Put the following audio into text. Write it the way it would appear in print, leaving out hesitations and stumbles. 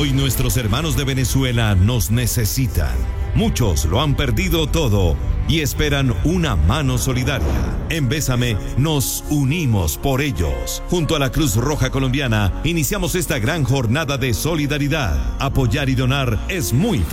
Hoy nuestros hermanos de Venezuela nos necesitan. Muchos lo han perdido todo y esperan una mano solidaria. En Bésame nos unimos por ellos. Junto a la Cruz Roja Colombiana iniciamos esta gran jornada de solidaridad. Apoyar y donar es muy fácil.